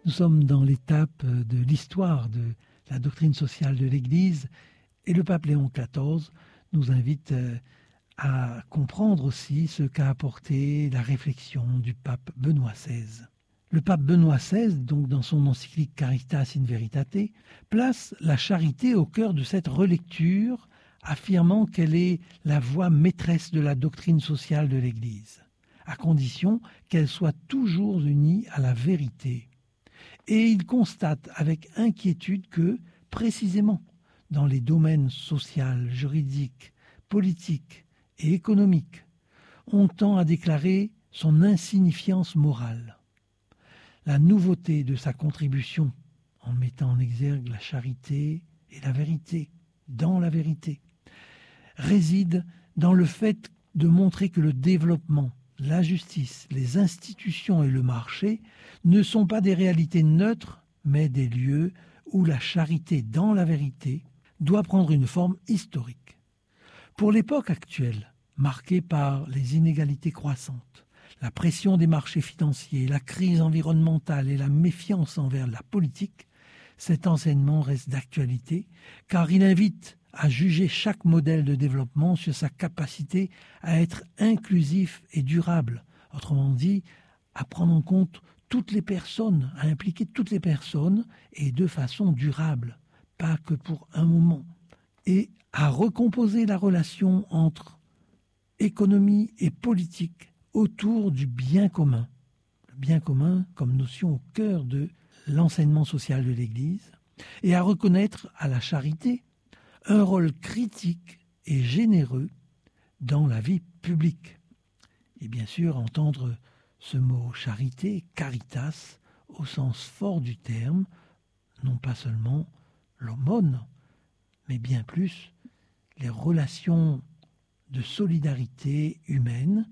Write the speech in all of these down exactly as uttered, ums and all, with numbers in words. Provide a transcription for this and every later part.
Nous sommes dans l'étape de l'histoire de la doctrine sociale de l'Église et le pape Léon quatorze nous invite à comprendre aussi ce qu'a apporté la réflexion du pape Benoît seize. Le pape Benoît seize, donc dans son encyclique Caritas in Veritate, place la charité au cœur de cette relecture, affirmant qu'elle est la voie maîtresse de la doctrine sociale de l'Église, à condition qu'elle soit toujours unie à la vérité. Et il constate avec inquiétude que, précisément, dans les domaines social, juridique, politique et économique, on tend à déclarer son insignifiance morale. La nouveauté de sa contribution, en mettant en exergue la charité et la vérité, dans la vérité, réside dans le fait de montrer que le développement, la justice, les institutions et le marché ne sont pas des réalités neutres, mais des lieux où la charité dans la vérité doit prendre une forme historique. Pour l'époque actuelle, marquée par les inégalités croissantes, la pression des marchés financiers, la crise environnementale et la méfiance envers la politique, cet enseignement reste d'actualité car il invite à juger chaque modèle de développement sur sa capacité à être inclusif et durable. Autrement dit, à prendre en compte toutes les personnes, à impliquer toutes les personnes et de façon durable, pas que pour un moment. Et à recomposer la relation entre économie et politique autour du bien commun. Le bien commun comme notion au cœur de l'enseignement social de l'Église et à reconnaître à la charité un rôle critique et généreux dans la vie publique. Et bien sûr, entendre ce mot charité, caritas, au sens fort du terme, non pas seulement l'aumône, mais bien plus les relations de solidarité humaine,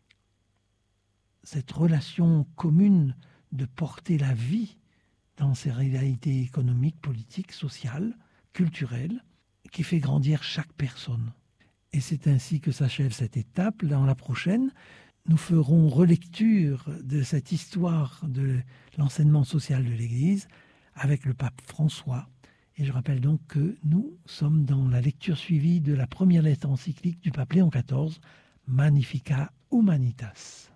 cette relation commune de porter la vie dans ses réalités économiques, politiques, sociales, culturelles, qui fait grandir chaque personne. Et c'est ainsi que s'achève cette étape. Dans la prochaine, nous ferons relecture de cette histoire de l'enseignement social de l'Église avec le pape François. Et je rappelle donc que nous sommes dans la lecture suivie de la première lettre encyclique du pape Léon quatorze, Magnificat Humanitas.